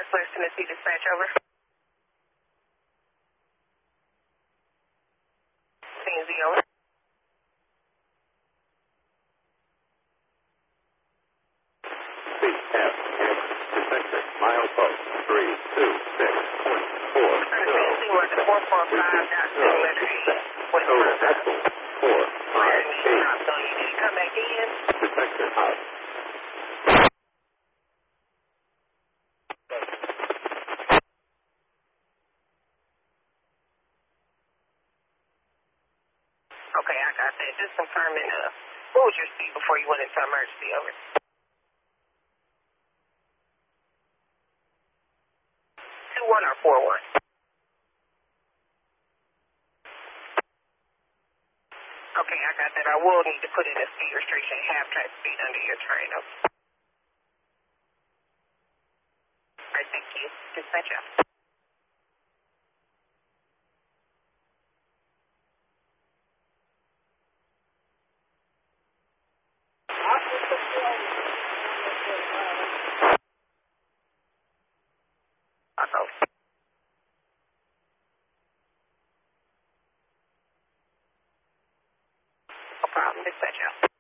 Northwest Tennessee Dispatch, over. CNZ, over. CFX detected milepost 326.4. CNZ, we're at the 445.2 letter E. West Burnside. 458. So you need to come back in. Detected out. Okay, I got that. Just confirming, what was your speed before you went into emergency, over? 2-1 or 4-1? Okay, I got that. I will need to put in a speed restriction, half-track speed under your train, okay? All right, thank you. Dispatch out. No problem. Dispatch out.